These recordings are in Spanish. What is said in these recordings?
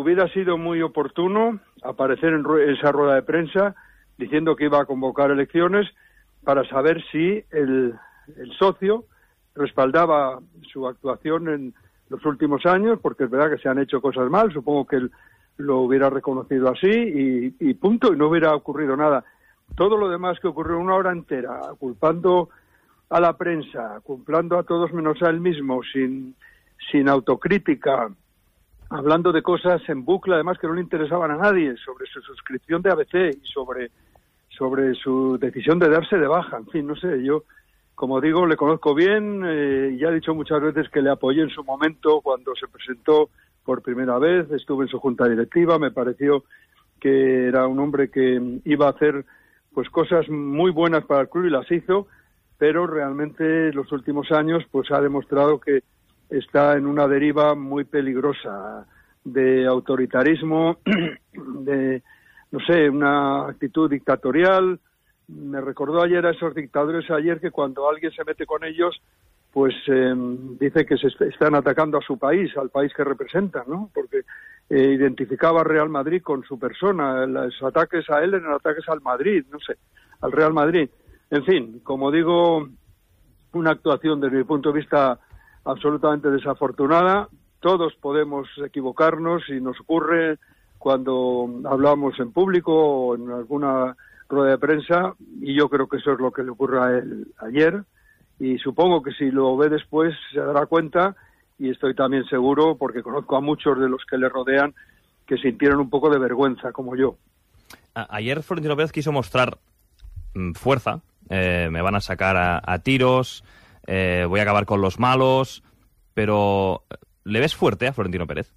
hubiera sido muy oportuno aparecer en esa rueda de prensa diciendo que iba a convocar elecciones para saber si el socio respaldaba su actuación en los últimos años, porque es verdad que se han hecho cosas mal, supongo que él lo hubiera reconocido así y punto, y no hubiera ocurrido nada. Todo lo demás que ocurrió una hora entera, culpando a la prensa, culpando a todos menos a él mismo, sin autocrítica, hablando de cosas en bucle, además que no le interesaban a nadie, sobre su suscripción de ABC y sobre su decisión de darse de baja. En fin, no sé, yo, como digo, le conozco bien, ya he dicho muchas veces que le apoyé en su momento cuando se presentó por primera vez, estuve en su junta directiva, me pareció que era un hombre que iba a hacer pues cosas muy buenas para el club y las hizo, pero realmente los últimos años pues ha demostrado que está en una deriva muy peligrosa de autoritarismo, de, no sé, una actitud dictatorial. Me recordó ayer a esos dictadores que cuando alguien se mete con ellos, pues dice que se están atacando a su país, al país que representan, ¿no? Porque identificaba a Real Madrid con su persona, los ataques a él eran ataques al Madrid, no sé, al Real Madrid. En fin, como digo, una actuación desde mi punto de vista absolutamente desafortunada. Todos podemos equivocarnos y nos ocurre cuando hablamos en público o en alguna rueda de prensa, y yo creo que eso es lo que le ocurre a él ayer, y supongo que si lo ve después se dará cuenta, y estoy también seguro, porque conozco a muchos de los que le rodean, que sintieron un poco de vergüenza, como yo. Ayer Florentino Pérez quiso mostrar fuerza, me van a sacar a tiros, voy a acabar con los malos, pero ¿le ves fuerte a Florentino Pérez?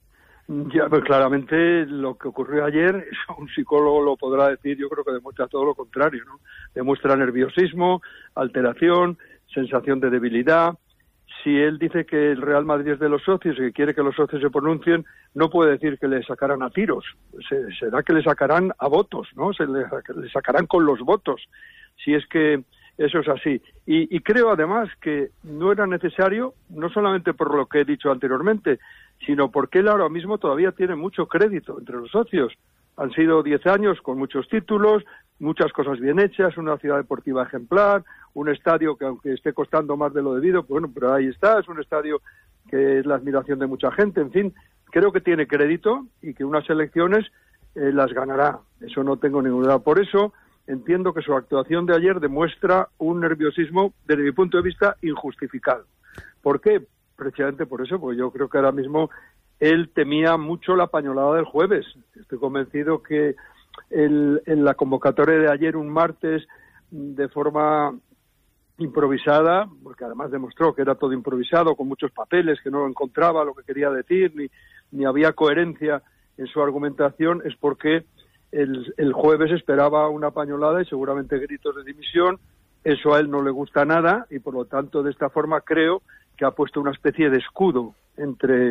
Ya, pues claramente lo que ocurrió ayer, un psicólogo lo podrá decir, yo creo que demuestra todo lo contrario, ¿no? Demuestra nerviosismo, alteración, sensación de debilidad. Si él dice que el Real Madrid es de los socios y que quiere que los socios se pronuncien, no puede decir que le sacarán a tiros, será que le sacarán a votos, ¿no? Le sacarán con los votos, si es que eso es así. Y creo además que no era necesario, no solamente por lo que he dicho anteriormente, sino porque él ahora mismo todavía tiene mucho crédito entre los socios. Han sido 10 años con muchos títulos, muchas cosas bien hechas, una ciudad deportiva ejemplar, un estadio que aunque esté costando más de lo debido, pues bueno, pero ahí está, es un estadio que es la admiración de mucha gente. En fin, creo que tiene crédito y que unas elecciones las ganará, eso no tengo ninguna duda. Por eso entiendo que su actuación de ayer demuestra un nerviosismo, desde mi punto de vista, injustificado. ¿Por qué? Precisamente por eso, porque yo creo que ahora mismo él temía mucho la pañolada del jueves. Estoy convencido que en la convocatoria de ayer, un martes, de forma improvisada, porque además demostró que era todo improvisado, con muchos papeles, que no encontraba lo que quería decir, ni había coherencia en su argumentación, es porque el jueves esperaba una pañolada y seguramente gritos de dimisión. Eso a él no le gusta nada y por lo tanto de esta forma creo que ha puesto una especie de escudo entre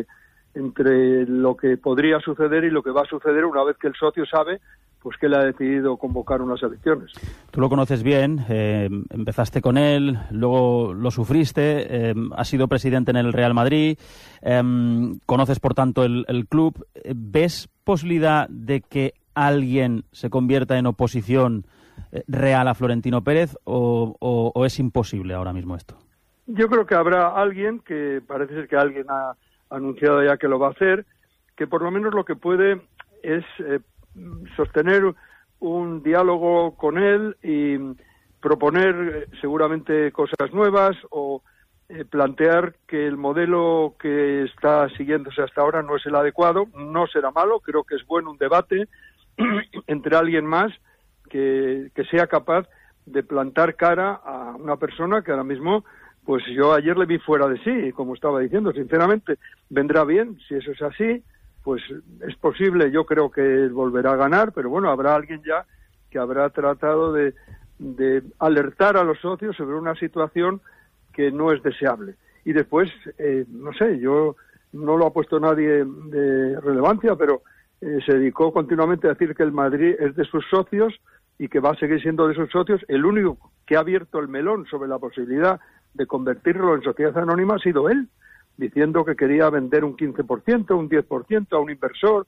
lo que podría suceder y lo que va a suceder una vez que el socio sabe pues que él ha decidido convocar unas elecciones. Tú lo conoces bien, empezaste con él, luego lo sufriste, has sido presidente en el Real Madrid, conoces por tanto el club. ¿Ves posibilidad de que alguien se convierta en oposición real a Florentino Pérez o es imposible ahora mismo esto? Yo creo que habrá alguien, que parece ser que alguien ha anunciado ya que lo va a hacer, que por lo menos lo que puede es sostener un diálogo con él y proponer seguramente cosas nuevas o plantear que el modelo que está siguiéndose hasta ahora no es el adecuado. No será malo, creo que es bueno un debate entre alguien más que sea capaz de plantar cara a una persona que ahora mismo, pues yo ayer le vi fuera de sí, como estaba diciendo, sinceramente, vendrá bien, si eso es así, pues es posible, yo creo que él volverá a ganar, pero bueno, habrá alguien ya que habrá tratado de alertar a los socios sobre una situación que no es deseable. Y después, no sé, yo no lo ha puesto nadie de relevancia, pero se dedicó continuamente a decir que el Madrid es de sus socios y que va a seguir siendo de sus socios. El único que ha abierto el melón sobre la posibilidad de convertirlo en sociedad anónima ha sido él, diciendo que quería vender un 15%, un 10% a un inversor